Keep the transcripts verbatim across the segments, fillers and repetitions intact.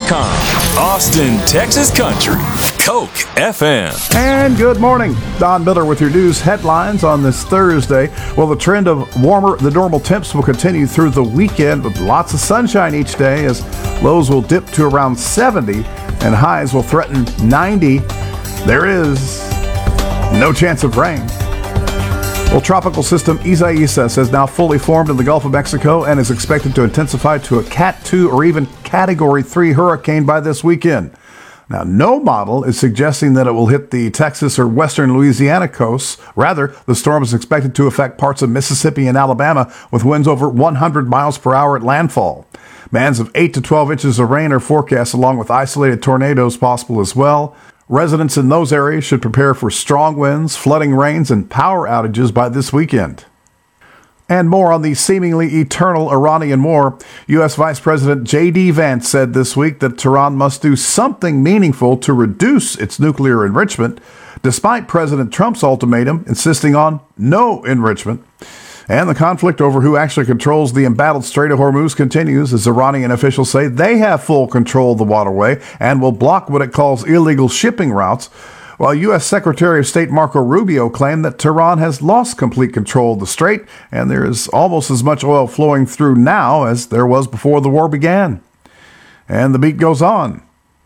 com. Austin, Texas Country. Coke F M. And good morning. Don Miller with your news headlines on this Thursday. Well, the trend of warmer than normal temps will continue through the weekend with lots of sunshine each day as lows will dip to around seventy and highs will threaten ninety. There is no chance of rain. Well, tropical system Isaias has now fully formed in the Gulf of Mexico and is expected to intensify to a Cat two or even Category three hurricane by this weekend. Now, no model is suggesting that it will hit the Texas or western Louisiana coasts. Rather, the storm is expected to affect parts of Mississippi and Alabama with winds over one hundred miles per hour at landfall. Bands of eight to twelve inches of rain are forecast, along with isolated tornadoes possible as well. Residents in those areas should prepare for strong winds, flooding rains, and power outages by this weekend. And more on the seemingly eternal Iranian war. U S. Vice President J D. Vance said this week that Tehran must do something meaningful to reduce its nuclear enrichment, despite President Trump's ultimatum insisting on no enrichment. And the conflict over who actually controls the embattled Strait of Hormuz continues as Iranian officials say they have full control of the waterway and will block what it calls illegal shipping routes, while U S. Secretary of State Marco Rubio claimed that Tehran has lost complete control of the strait and there is almost as much oil flowing through now as there was before the war began. And the beat goes on.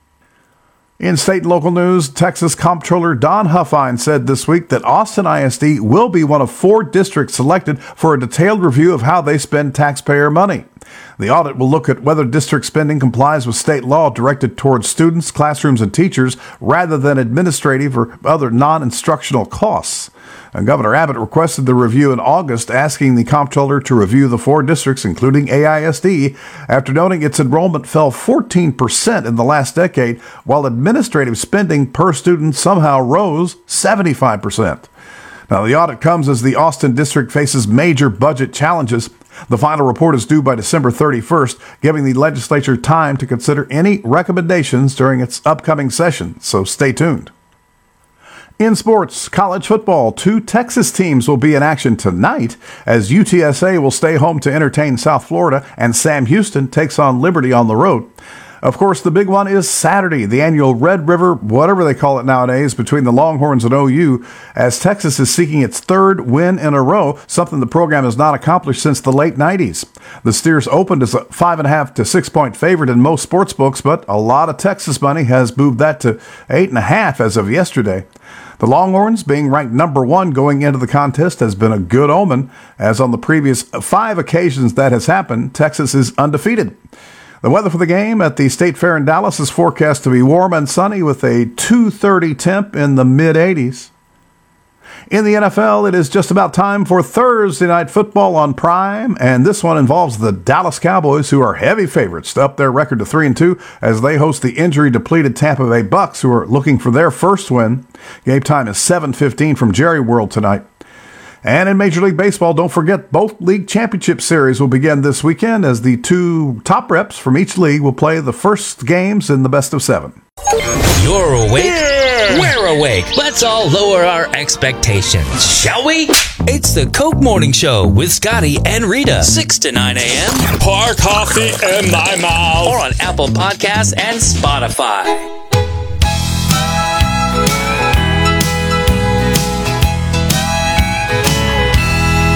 In state and local news, Texas Comptroller Don Huffine said this week that Austin I S D will be one of four districts selected for a detailed review of how they spend taxpayer money. The audit will look at whether district spending complies with state law directed towards students, classrooms, and teachers rather than administrative or other non-instructional costs. And Governor Abbott requested the review in August, asking the comptroller to review the four districts, including A I S D, after noting its enrollment fell fourteen percent in the last decade, while administrative spending per student somehow rose seventy-five percent. Now, the audit comes as the Austin district faces major budget challenges. The final report is due by December thirty-first, giving the legislature time to consider any recommendations during its upcoming session, so stay tuned. In sports, college football, two Texas teams will be in action tonight as U T S A will stay home to entertain South Florida and Sam Houston takes on Liberty on the road. Of course, the big one is Saturday, the annual Red River, whatever they call it nowadays, between the Longhorns and O U, as Texas is seeking its third win in a row, something the program has not accomplished since the late nineties. The Steers opened as a five and a half to six point favorite in most sports books, but a lot of Texas money has moved that to eight and a half as of yesterday. The Longhorns, being ranked number one going into the contest, has been a good omen, as on the previous five occasions that has happened, Texas is undefeated. The weather for the game at the State Fair in Dallas is forecast to be warm and sunny with a two thirty temp in the mid eighties. In the N F L, it is just about time for Thursday Night Football on Prime, and this one involves the Dallas Cowboys, who are heavy favorites to up their record to three and two as they host the injury-depleted Tampa Bay Bucks, who are looking for their first win. Game time is seven fifteen from Jerry World tonight. And in Major League Baseball, don't forget both league championship series will begin this weekend as the two top reps from each league will play the first games in the best of seven. You're awake. Yeah. We're awake. Let's all lower our expectations, shall we? It's the Coke Morning Show with Scotty and Rita, six to nine a.m. Pour coffee in my mouth. Or on Apple Podcasts and Spotify.